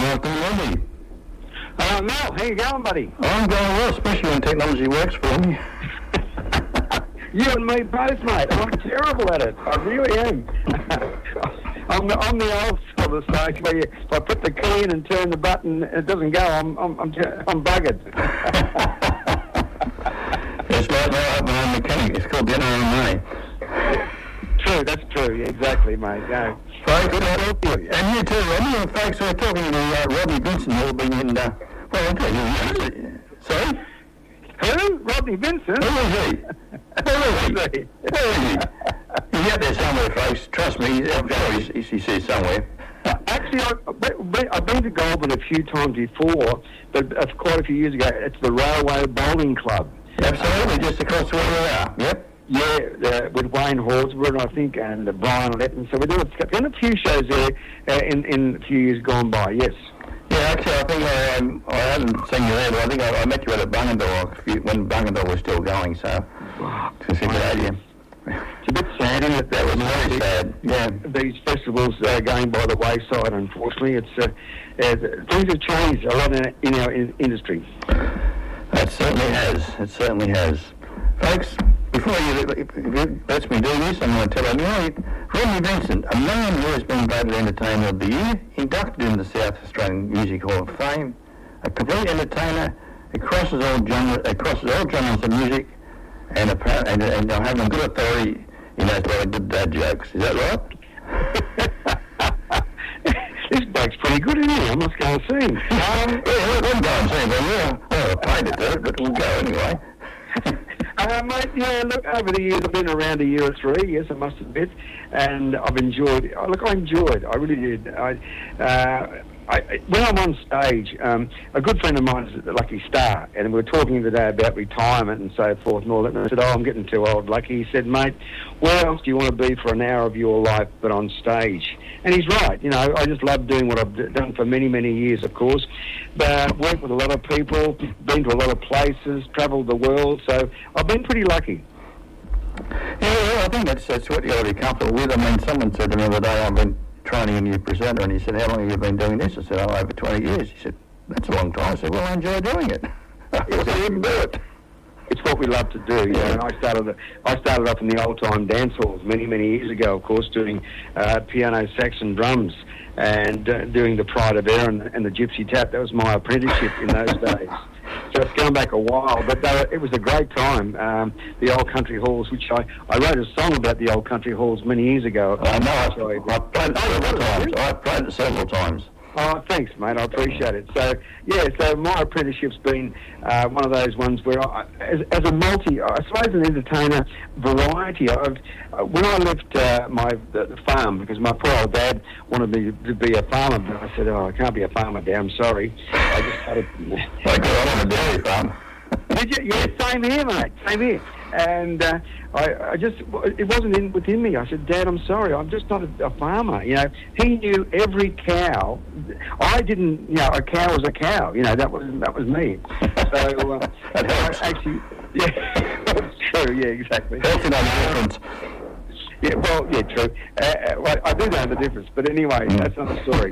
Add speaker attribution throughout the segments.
Speaker 1: afternoon, Robbie.
Speaker 2: Mel, how you going, buddy?
Speaker 1: I'm going well, especially when technology works for me.
Speaker 2: You and me both, mate. I'm terrible at it. I really am. I'm the old sort of stage where if I put the key in and turn the button, it doesn't go. I'm buggered.
Speaker 1: It's like my own mechanic. It's called the NRMA.
Speaker 2: True, that's true. Yeah, exactly, mate. Yeah.
Speaker 1: Folks, and you too, Robbie. And folks, we're talking to Rodney Vincent, who'll be in. Sorry?
Speaker 2: Who? Rodney Vincent?
Speaker 1: Who is he? Who is he? He's out there somewhere, folks. Trust me, I'm sure he's here somewhere.
Speaker 2: Actually, I've been to Goulburn a few times before, but quite a few years ago. It's the Railway Bowling Club.
Speaker 1: Absolutely, just across where we are. Yep.
Speaker 2: Yeah, with Wayne Horsburgh, I think, and Brian Letton. So we're doing a few shows there in a few years gone by, yes.
Speaker 1: Yeah, actually, I think I haven't seen you there, but I think I met you at Bungendore when Bungendore was still going, so it's a good idea.
Speaker 2: It's a bit sad, isn't it?
Speaker 1: That was very sad, yeah.
Speaker 2: These festivals going by the wayside, unfortunately. Things have changed a lot in our industry.
Speaker 1: It certainly has. Folks, before you let me do this, I'm going to tell you, Rodney Vincent, a man who has been voted Entertainer of the Year, inducted in the South Australian Music Hall of Fame, a complete entertainer, crosses all genres of music, and having a good authority, he knows a lot of good dad jokes. Is that right?
Speaker 2: This bloke's pretty good, isn't he? I must go and see him.
Speaker 1: We'll go and see him, well, I paid to do it, but we'll go anyway.
Speaker 2: Mate, yeah, look, over the years, I've been around a year or three, yes, I must admit, and I've enjoyed it. I really did. When I'm on stage, a good friend of mine is Lucky Star, and we were talking today about retirement and so forth and all that, and I said, I'm getting too old, Lucky. He said, mate, where else do you want to be for an hour of your life but on stage? And he's right, I just love doing what I've done for many, many years, of course, but worked with a lot of people, been to a lot of places, travelled the world, so I've been pretty lucky.
Speaker 1: Yeah, I think that's what you ought to be comfortable with. I mean, someone said to me the other day, I've been training a new presenter, and he said, how long have you been doing this? I said, over 20 years. He said, that's a long time. I said, well, I enjoy doing it. I wouldn't do it.
Speaker 2: It's what we love to do, And I started off in the old-time dance halls many, many years ago, of course, doing piano, sax and drums, and doing the Pride of Air and the Gypsy Tap. That was my apprenticeship in those days. So it's going back a while, but it was a great time. The old country halls, which I wrote a song about the old country halls many years ago.
Speaker 1: I know, I've played it several times. I've played it several times.
Speaker 2: Oh, thanks, mate. I appreciate it. So my apprenticeship's been one of those ones where, as a I suppose an entertainer variety. When I left the farm, because my poor old dad wanted me to be a farmer, but I said, I can't be a farmer, Dad. I'm sorry. I just started.
Speaker 1: I want a dairy farm.
Speaker 2: Did you? Yeah, same here, mate. Same here. And it wasn't within me. I said, Dad, I'm sorry, I'm just not a farmer. He knew every cow. I didn't. A cow was a cow. That was me. So
Speaker 1: that helps.
Speaker 2: Actually, yeah, that's true. Yeah, exactly.
Speaker 1: That's another difference.
Speaker 2: Yeah, well, yeah, true. I do know the difference, but anyway, that's another story.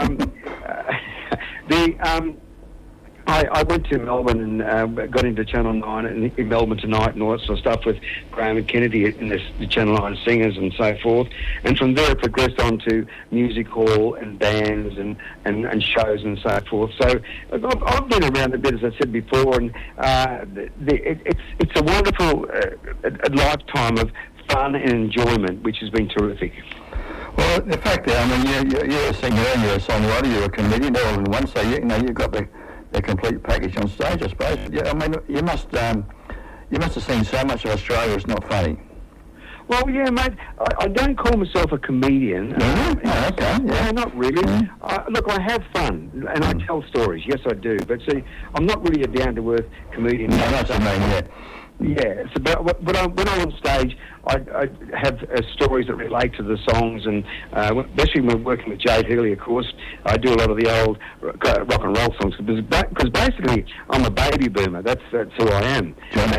Speaker 2: I went to Melbourne and got into Channel 9 and in Melbourne Tonight and all that sort of stuff with Graham and Kennedy in the Channel 9 singers and so forth. And from there it progressed on to music hall and bands and shows and so forth. So I've been around a bit, as I said before, and it's a wonderful a lifetime of fun and enjoyment, which has been terrific.
Speaker 1: Well, the fact that, you're a singer and you're a songwriter, you're a comedian, all in one, so you've got the complete package on stage, I suppose. Yeah, you must have seen so much of Australia. It's not funny.
Speaker 2: Well, yeah, mate. I don't call myself a comedian.
Speaker 1: Okay.
Speaker 2: Yeah, not really. Look, I have fun and I tell stories. Yes, I do. But see, I'm not really a down-to-earth comedian.
Speaker 1: No, that's what I mean. Yeah.
Speaker 2: Yeah, it's about when I'm on stage, I have stories that relate to the songs, and especially when working with Jade Healy, of course, I do a lot of the old rock and roll songs because basically I'm a baby boomer. That's who I am.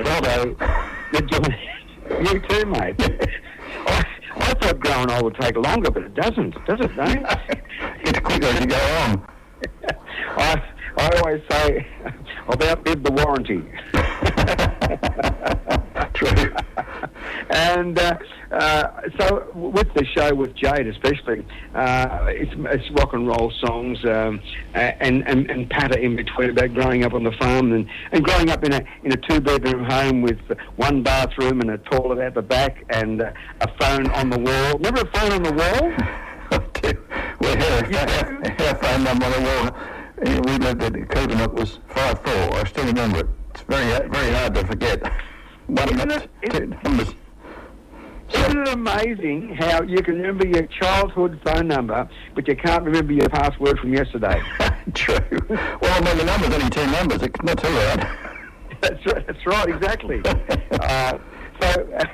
Speaker 2: You too, mate. I thought growing old would take longer, but it doesn't, does it? No?
Speaker 1: It's quicker as you go on.
Speaker 2: I always say, I've outlived the warranty.
Speaker 1: True.
Speaker 2: And so with the show with Jade especially, it's rock and roll songs and patter in between about growing up on the farm and growing up in a 2-bedroom home with one bathroom and a toilet at the back and a phone on the wall. Remember a phone on the wall?
Speaker 1: We had a phone number on the wall. We lived at Copenhagen, was 54. I still remember it. It's very hard to forget. Two numbers.
Speaker 2: Isn't it amazing how you can remember your childhood phone number, but you can't remember your password from yesterday?
Speaker 1: True. Well, I mean, the number's only 2 numbers. It's not too hard.
Speaker 2: That's right, exactly. So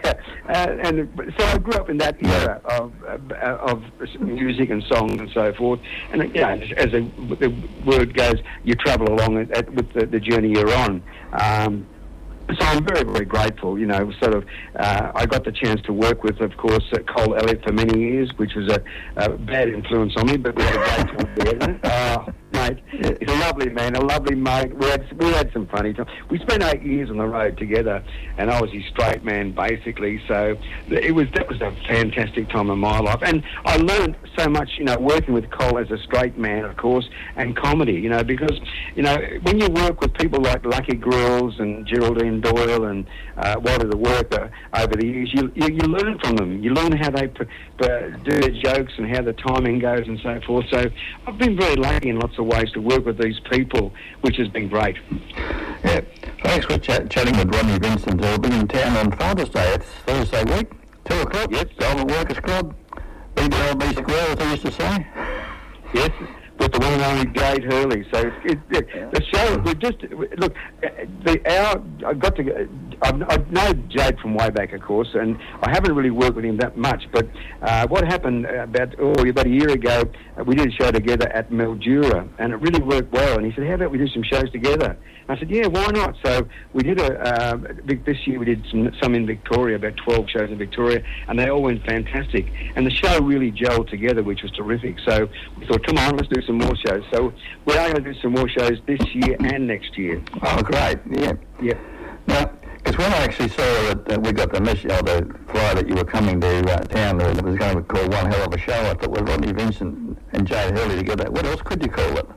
Speaker 2: I grew up in that era of music and songs and so forth. And as the word goes, you travel along with the journey you're on. So I'm very, very grateful. I got the chance to work with, of course, Cole Elliott for many years, which was a bad influence on me, but we had a great time together. Mate, he's a lovely man, a lovely mate. We had some funny times. We spent 8 years on the road together, and I was his straight man, basically. So that was a fantastic time in my life. And I learned so much, working with Cole as a straight man, of course, and comedy, because, when you work with people like Lucky Grills and Geraldine Doyle and Walter the Worker over the years, you learn from them. You learn how they do their jokes and how the timing goes and so forth. So I've been very lucky in lots of ways to work with these people, which has been great.
Speaker 1: Yeah. Thanks for chatting with Ronnie Vincent. He'll be in town on Father's Day. It's Thursday week, 2 o'clock.
Speaker 2: Yes.
Speaker 1: Golden Workers Club. BBLB Square, as I used to say.
Speaker 2: Yes. With the one and only Jade Hurley. So the show, I know Jade from way back, of course, and I haven't really worked with him that much, but what happened about a year ago, we did a show together at Mildura, and it really worked well, and he said, how about we do some shows together? And I said, yeah, why not? So we did this year we did some in Victoria, about 12 shows in Victoria, and they all went fantastic, and the show really gelled together, which was terrific. So we thought, come on, let's do some more shows. So we are going to do some more shows this year and next year.
Speaker 1: Oh, great. Yeah.
Speaker 2: Yeah.
Speaker 1: Now, because when I actually saw that we got the message, the flyer that you were coming to town, it was going to be called One Hell of a Show. I thought, well, Rodney Vincent and Jade Hurley together. What else could you call it?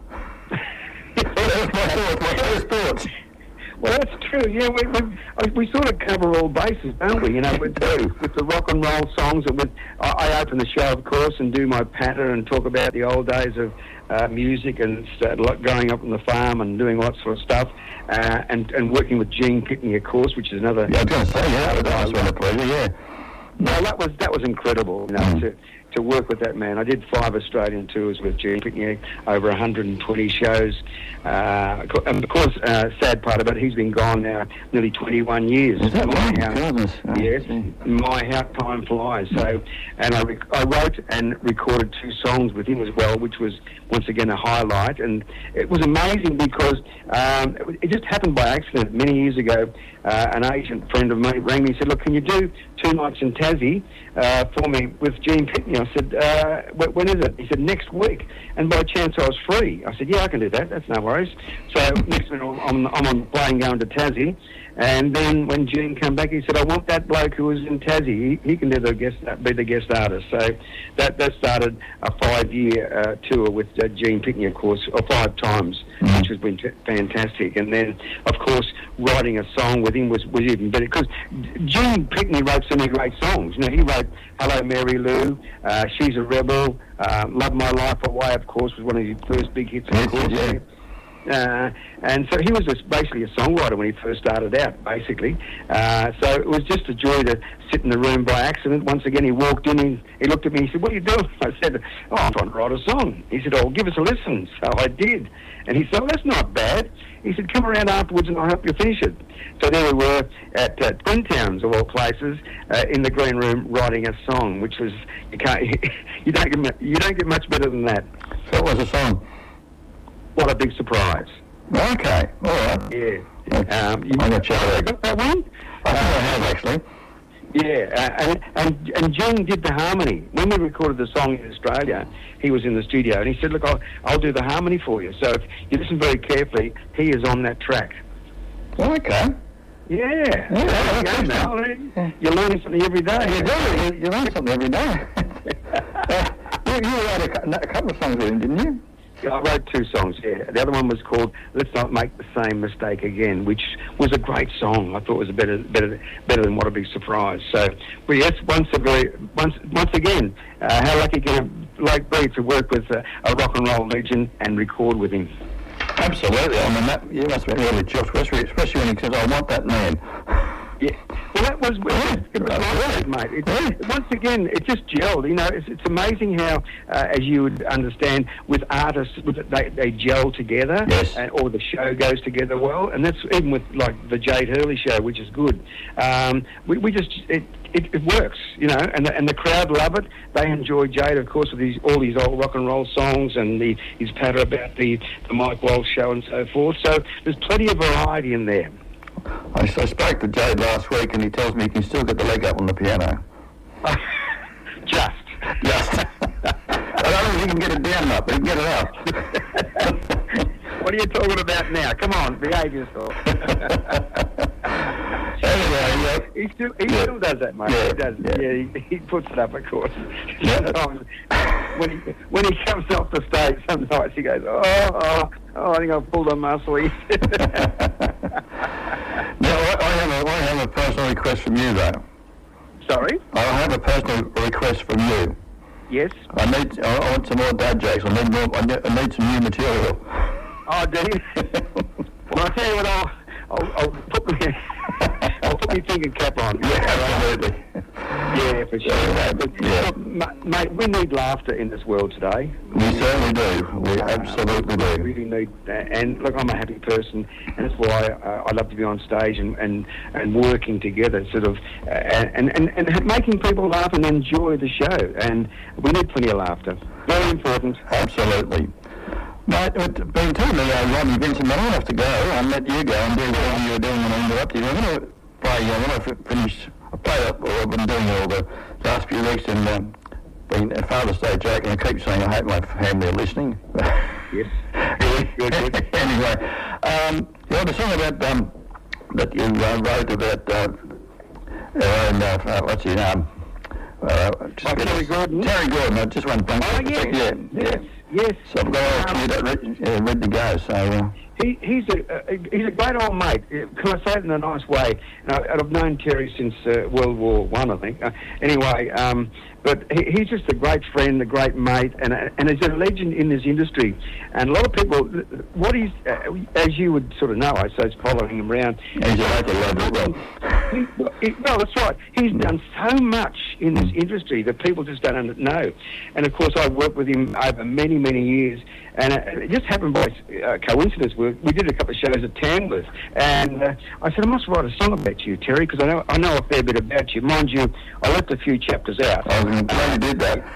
Speaker 1: My first thoughts.
Speaker 2: Well, that's true. Yeah, we sort of cover all bases, don't we? With the rock and roll songs. I open the show, of course, and do my patter and talk about the old days of music and growing up on the farm and doing all that sort of stuff, and working with Gene Pitney, of course, which is another.
Speaker 1: Yeah, I was going to say, that was a pleasure. Yeah.
Speaker 2: No, that was incredible. To work with that man. I did 5 Australian tours with Gene Pitney, over 120 shows. And of course, sad part about it, he's been gone now nearly 21 years.
Speaker 1: Is that right?
Speaker 2: Yes. My, how time flies. So, and I wrote and recorded 2 songs with him as well, which was once again a highlight. And it was amazing because it just happened by accident. Many years ago, an agent friend of mine rang me and said, look, can you do 2 nights in Tassie for me with Gene Pitney? I said, when is it? He said, next week. And by chance I was free. I said, yeah, I can do that. That's no worries. So next minute I'm on the plane going to Tassie. And then when Gene came back, he said, I want that bloke who was in Tassie. He can be the guest artist. So that started a 5-year tour with Gene Pitney, of course, 5 times, which has been fantastic. And then, of course, writing a song with him was even better because Gene Pitney wrote so many great songs. He wrote Hello Mary Lou, She's a Rebel, Love My Life Away, of course, was one of his first big hits, of course. Yeah. And so he was basically a songwriter when he first started out, basically. So it was just a joy to sit in the room by accident. Once again, he walked in, he looked at me, he said, what are you doing? I said, I'm trying to write a song. He said, give us a listen. So I did. And he said, that's not bad. He said, come around afterwards and I'll help you finish it. So there we were at Twin Towns, of all places, in the green room writing a song, which was, you don't get much better than that.
Speaker 1: So what was the song?
Speaker 2: What a Big Surprise.
Speaker 1: Okay, all right.
Speaker 2: Yeah.
Speaker 1: I'm going to check it out.
Speaker 2: Got that one?
Speaker 1: I think I have, actually.
Speaker 2: Yeah, and Jung did the harmony. When we recorded the song in Australia, he was in the studio, and he said, look, I'll do the harmony for you. So if you listen very carefully, he is on that track.
Speaker 1: Oh, okay.
Speaker 2: Yeah.
Speaker 1: Yeah.
Speaker 2: You're learning something every day.
Speaker 1: You learn something every day. You wrote a couple of songs with him, didn't you?
Speaker 2: I wrote 2 songs, yeah. The other one was called Let's Not Make the Same Mistake Again, which was a great song. I thought it was better than What a Big Surprise. So, well, yes, once again, how lucky can a bloke be to work with a rock and roll legend and record with him?
Speaker 1: Absolutely. I mean, you must have been really chuffed, especially when he says, I want that man.
Speaker 2: Yeah. Well, it was like that, mate. Once again, it just gelled. You know, it's amazing how, as you would understand, with artists, they gel together,
Speaker 1: yes.
Speaker 2: Or the show goes together well. And that's even with, like, the Jade Hurley show, which is good. We just... It works, you know, and the crowd love it. They enjoy Jade, of course, with all these old rock and roll songs and his patter about the Mike Walsh show and so forth. So there's plenty of variety in there.
Speaker 1: I spoke to Jade last week, and he tells me he can still get the leg up on the piano.
Speaker 2: Just.
Speaker 1: I don't know if he can get it down up, but he can get it up.
Speaker 2: What are you talking about now? Come on, behave yourself.
Speaker 1: Anyway,
Speaker 2: he still does that, mate.
Speaker 1: Yeah,
Speaker 2: he does.
Speaker 1: Yeah.
Speaker 2: He puts it up, of course.
Speaker 1: Yeah.
Speaker 2: Sometimes when he comes off the stage, some nights he goes, oh, I think I've pulled a muscle.
Speaker 1: Now, I have a personal request from you, though.
Speaker 2: Sorry?
Speaker 1: I have a personal request from you.
Speaker 2: Yes?
Speaker 1: I want some more dad jokes. I need some new material.
Speaker 2: Oh, do you? Well, I'll tell you what, I'll put my thinking cap on.
Speaker 1: Yeah, absolutely.
Speaker 2: Yeah, for sure.
Speaker 1: Yeah.
Speaker 2: Mate, we need laughter in this world today.
Speaker 1: We certainly do. We absolutely do.
Speaker 2: We really need that. And look, I'm a happy person, and that's why I love to be on stage and working together, sort of, and making people laugh and enjoy the show. And we need plenty of laughter. Very important.
Speaker 1: Absolutely. Mate, been telling me, Ronnie Vincent, I don't have to go. I'll let you go and do whatever you were doing when I interrupted you. I'm going to play, when I finish, I play up what I've been doing all the last few weeks and been at Father's Day joke, and I keep saying I hope my family are listening.
Speaker 2: Yes.
Speaker 1: Good. Anyway, the song about, that you wrote about, what's his name?
Speaker 2: Terry Gordon?
Speaker 1: Terry Gordon, I just went blank.
Speaker 2: Oh, yeah. Yes.
Speaker 1: So I've got all ready to go, so...
Speaker 2: He's a great old mate. Can I say it in a nice way? I've known Terry since World War I think. Anyway, but he's just a great friend, a great mate, and he's a legend in this industry. And a lot of people, what he's, as you would sort of know, I suppose, following him around.
Speaker 1: He's a local lad as well.
Speaker 2: Well, that's right. He's done so much in this industry that people just don't know. And of course, I've worked with him over many, many years. And it just happened by coincidence. We did a couple of shows at Tamworth, and I said, I must write a song about you, Terry, because I know a fair bit about you. Mind you, I left a few chapters out.
Speaker 1: I was glad you did that.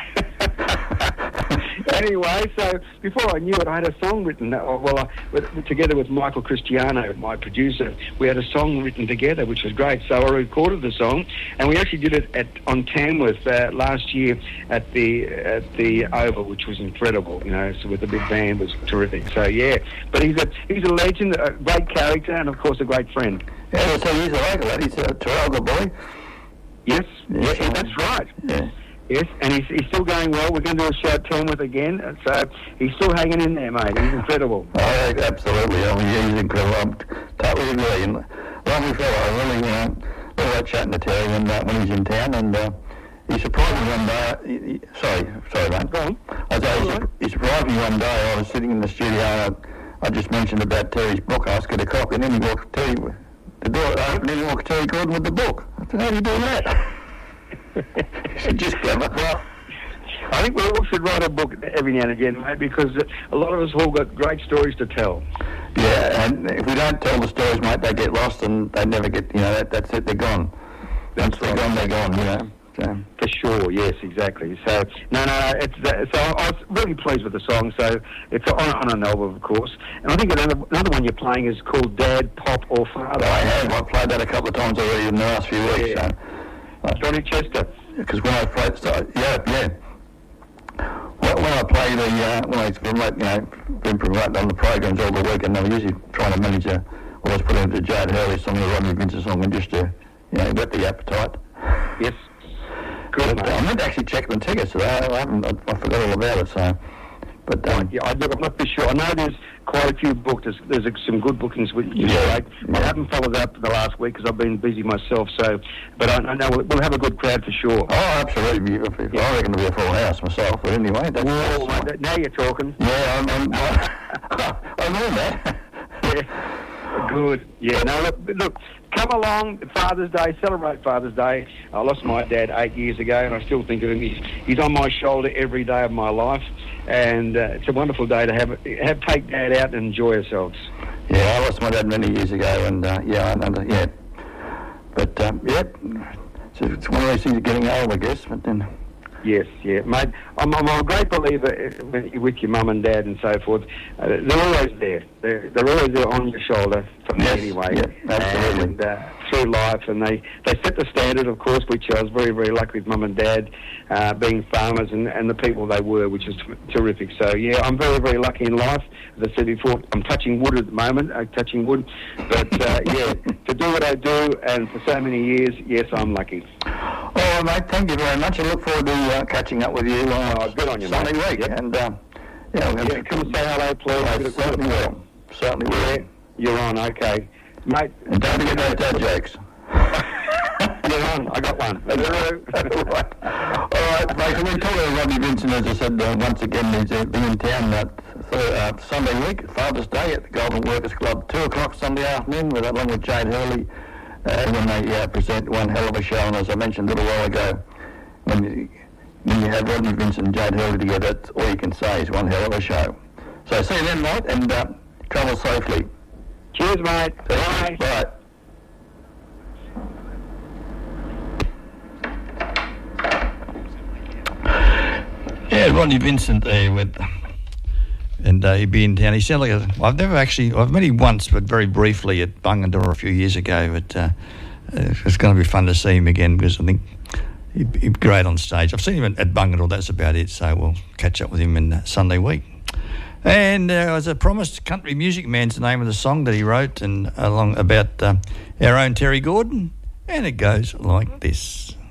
Speaker 2: Anyway, so before I knew it, I had a song written. Together with Michael Cristiano, my producer, we had a song written together, which was great. So I recorded the song, and we actually did it on Tamworth last year at the Oval, which was incredible. You know, so with the big band, was terrific. So yeah, but he's a legend, a great character, and of course a great friend.
Speaker 1: Yeah, so he's a local lad. He's a Terralga boy.
Speaker 2: Yes, that's right.
Speaker 1: Yeah.
Speaker 2: Yes, and he's still going well. We're going to do a show at Tamworth again, so he's still hanging in there, mate. He's incredible.
Speaker 1: Oh, absolutely. I mean, he's incredible. I'm totally agree. And lovely fellow. I really like chatting to Terry when he's in town, and he surprised me one day. Sorry, mate.
Speaker 2: Go on.
Speaker 1: He surprised me one day. I was sitting in the studio, and I just mentioned about Terry's book. I asked her to copy, and then he walked Terry. The door opened, and he walked Terry Gordon with the book. I said, how do you do that? Just clever.
Speaker 2: Well, I think we all should write a book every now and again, mate, because a lot of us have all got great stories to tell.
Speaker 1: Yeah, and if we don't tell the stories, mate, they get lost and they never get, that's it, they're gone. Once they're gone, they're gone, So.
Speaker 2: For sure, yes, exactly. So, no, so I was really pleased with the song, so it's on an album, of course. And I think another one you're playing is called Dad, Pop or Father.
Speaker 1: I have. I've played that a couple of times already in the last few weeks.
Speaker 2: Yeah.
Speaker 1: So.
Speaker 2: Johnny Chester.
Speaker 1: Because when I play, yeah. When I play when I promote, been promoting on the programs all the weekend, I'm usually trying to manage always put into Jade Hurley song, the Rodney Vincent song, and just to, whet the appetite.
Speaker 2: Yes. Good,
Speaker 1: I meant to actually check the tickets today. I forgot all about it, so. But
Speaker 2: I'm not too sure. I know there's quite a few booked. There's some good bookings, which is great. I haven't followed up the last week because I've been busy myself. But I know we'll have a good crowd for sure.
Speaker 1: Oh, absolutely. I reckon it'll be a full house myself. But anyway,
Speaker 2: now you're talking.
Speaker 1: Yeah, I know that.
Speaker 2: Yeah, good. Yeah, no, look. Come along, Father's Day, celebrate Father's Day. I lost my dad 8 years ago, and I still think of him. He's on my shoulder every day of my life, and it's a wonderful day to have take Dad out and enjoy ourselves.
Speaker 1: Yeah, I lost my dad many years ago, and But it's one of those things of getting old, I guess. But then.
Speaker 2: Yes, yeah, mate. I'm a great believer with your mum and dad and so forth. They're always there. They're always there on your shoulder for me anyway.
Speaker 1: Yeah, absolutely.
Speaker 2: And through life, and they set the standard, of course, which I was very, very lucky with mum and dad, being farmers and the people they were, which is terrific. So yeah, I'm very, very lucky in life. As I said before, I'm touching wood at the moment, but to do what I do and for so many years, yes, I'm lucky.
Speaker 1: Oh, mate, thank you very much. I look forward to catching up with you
Speaker 2: good on you,
Speaker 1: Sunday
Speaker 2: mate.
Speaker 1: week.
Speaker 2: Yep.
Speaker 1: And
Speaker 2: come and say hello, please.
Speaker 1: Certainly will. Certainly will.
Speaker 2: Yeah, you're on, okay. Mate.
Speaker 1: And don't forget those dad jokes.
Speaker 2: You're on, I got one.
Speaker 1: All right, mate, we're talking to Rodney Vincent, as I said, once again, he's been in town Sunday week, Father's Day at the Golden Workers Club, 2 o'clock Sunday afternoon, along with Jade Hurley, when they present one hell of a show. And as I mentioned a little while ago, when you have Rodney Vincent and Jade Hurley together, that's all you can say is one hell of a show. So see you then, mate, and travel safely.
Speaker 2: Cheers, mate. Bye.
Speaker 1: Bye. Yeah, Rodney Vincent there and he'd be in town. He sounded like I've met him once, but very briefly at Bungendore a few years ago. But it's going to be fun to see him again because I think he'd be great on stage. I've seen him at Bungendore. That's about it. So we'll catch up with him in Sunday week. And as I promised, Country Music Man's the name of the song that he wrote, and along about our own Terry Gordon, and it goes like this.